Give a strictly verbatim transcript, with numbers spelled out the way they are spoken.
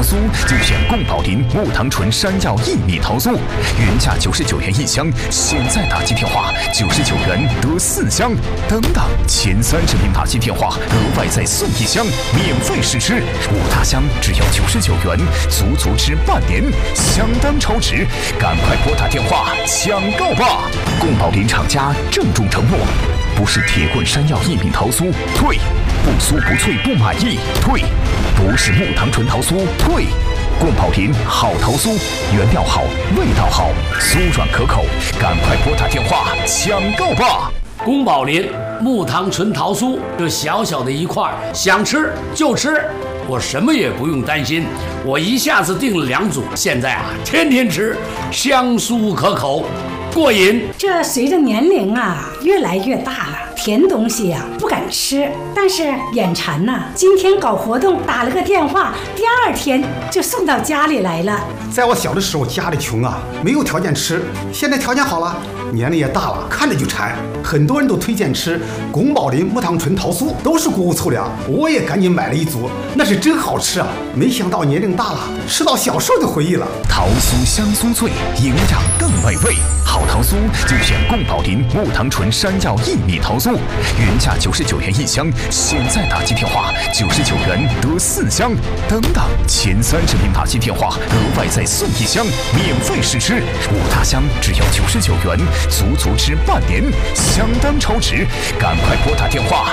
酥，就选宫保林木糖醇山药薏米桃酥，原价九十九元一箱，现在打击电话九十九元得四箱，等等，前三十名打击电话额外再送一箱，免费试吃，五大箱只要九十九元，足足吃半年，相当超值，赶快拨打电话抢购吧！宫保林厂家郑重承诺，不是铁棍山药薏米桃酥，退；不酥不脆不满意，退；不是木糖醇桃酥，退。宫保林好桃酥，原料好，味道好，酥软可口，赶快拨打电话抢购吧！ 宫保林木糖醇桃酥，这小小的一块，想吃就吃，我什么也不用担心，我一下子订了两组，现在啊，天天吃，香酥可口，过瘾。 这随着年龄啊越来越大了，甜东西呀、啊、不敢吃，但是眼馋呐、啊，今天搞活动打了个电话，第二天就送到家里来了。 在我小的时候家里穷啊，没有条件吃，现在条件好了，年龄也大了，看着就馋。很多人都推荐吃宫保林木糖醇桃酥，都是谷物粗粮，我也赶紧买了一组，那是真好吃啊！没想到年龄大了，吃到小时候的回忆了。 桃酥香酥脆，营养更美味，好桃酥就选宫保林木糖醇山药薏米桃酥，原价九十九元一箱，现在打击电话九十九元得四箱，等等，前三十名打击电话额外再送一箱，免费试吃，五大箱只要九十九元，足足吃半年，相当超值，赶快拨打电话